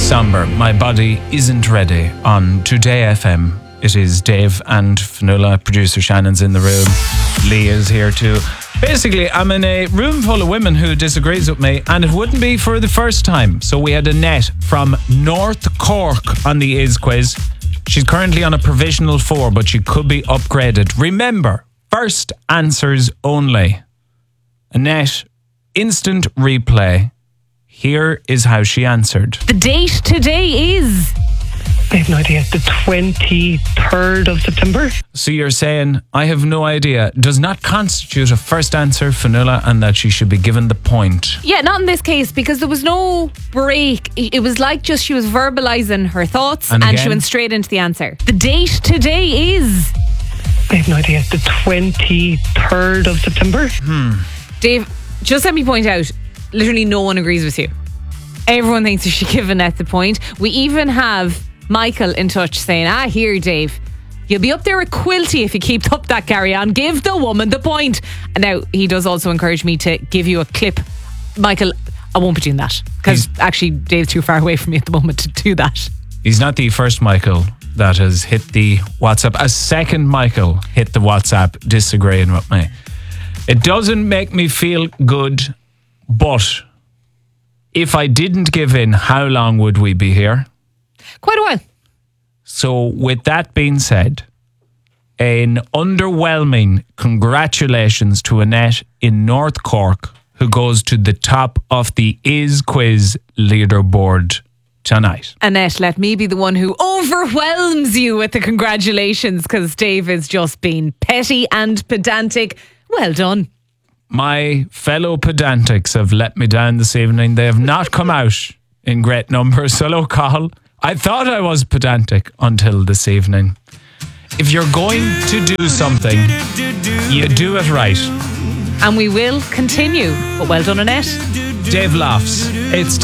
Somber, My Body Isn't Ready on Today FM. It is Dave and Fionnuala. Producer Shannon's in the room. Lee is here too. Basically, I'm in a room full of women who disagrees with me, and it wouldn't be for the first time. So we had Annette from North Cork on the Is quiz. She's currently on a provisional 4, but she could be upgraded. Remember, first answers only. Annette, instant replay. Here is how she answered. The date today is... I have no idea. The 23rd of September. So you're saying, I have no idea, does not constitute a first answer, Fionnuala, and that she should be given the point. Yeah, not in this case, because there was no break. It was like just she was verbalising her thoughts and she went straight into the answer. The date today is... I have no idea. The 23rd of September. Dave, just let me point out, literally no one agrees with you. Everyone thinks you should give Annette the point. We even have Michael in touch saying, here, Dave, you'll be up there with Quilty if you keep up that carry on. Give the woman the point. And now he does also encourage me to give you a clip. Michael, I won't be doing that because actually Dave's too far away from me at the moment to do that. He's not the first Michael that has hit the WhatsApp. A second Michael hit the WhatsApp disagreeing with me. It doesn't make me feel good, but if I didn't give in, how long would we be here? Quite a while. So with that being said, an underwhelming congratulations to Annette in North Cork, who goes to the top of the Is Quiz leaderboard tonight. Annette, let me be the one who overwhelms you with the congratulations, because Dave is just being petty and pedantic. Well done. My fellow pedantics have let me down this evening. They have not come out in great numbers. Hello, Cathal. I thought I was pedantic until this evening. If you're going to do something, you do it right. And we will continue. But well done, Annette. Dave laughs. It's